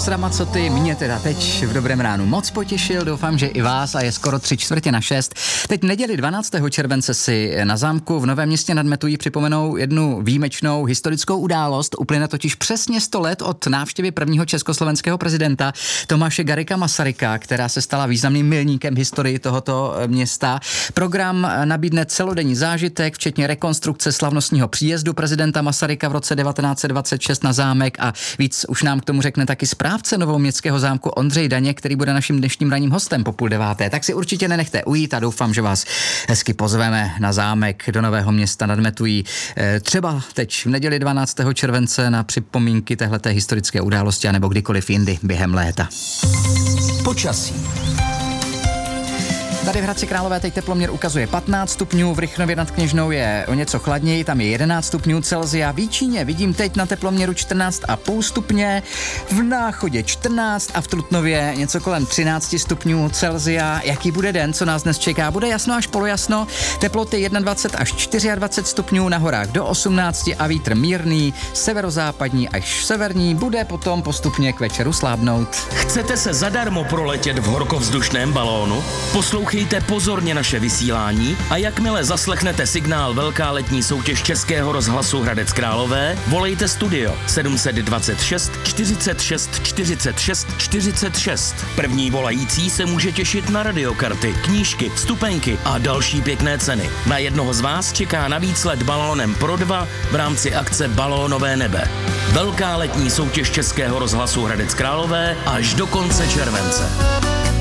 s Ramacoty mě teda teď v Dobrém ránu moc potěšil, doufám, že i vás a je skoro 5:45. Teď neděli 12. července si na zámku v Novém Městě nad Metují připomenou jednu výjimečnou historickou událost. Uplyne totiž přesně 100 let od návštěvy prvního československého prezidenta Tomáše Garrigua Masaryka, která se stala významným milníkem v historii tohoto města. Program nabídne celodenní zážitek, včetně rekonstrukce slavnostního příjezdu prezidenta Masaryka v roce 1926 na zámek a víc už nám k tomu řekne taky správce Novoměstského zámku Ondřej Daněk, který bude naším dnešním ranním hostem po 8:30. Tak si určitě nenechte ujít a doufám, že vás hezky pozveme na zámek do Nového Města nad Metují. Třeba teď v neděli 12. července na připomínky téhleté historické události anebo kdykoliv jindy během léta. Počasí. Tady v Hradci Králové teď teploměr ukazuje 15 stupňů, v Rychnově nad Kněžnou je o něco chladněji, tam je 11 stupňů Celsia. V Jíčíně vidím teď na teploměru 14,5 stupně, v Náchodě 14 a v Trutnově něco kolem 13 stupňů Celsia. Jaký bude den, co nás dnes čeká? Bude jasno až polojasno, teploty 21 až 24 stupňů, na horách do 18 a vítr mírný, severozápadní až severní, bude potom postupně k večeru slábnout. Chcete se zadarmo proletět v horkovzdušném balónu? Poslouchejte pozorně naše vysílání a jakmile zaslechnete signál Velká letní soutěž Českého rozhlasu Hradec Králové, volejte studio 726 46 46 46. První volající se může těšit na radiokarty, knížky, vstupenky a další pěkné ceny. Na jednoho z vás čeká navíc let balónem pro 2 v rámci akce Balónové nebe. Velká letní soutěž Českého rozhlasu Hradec Králové až do konce července.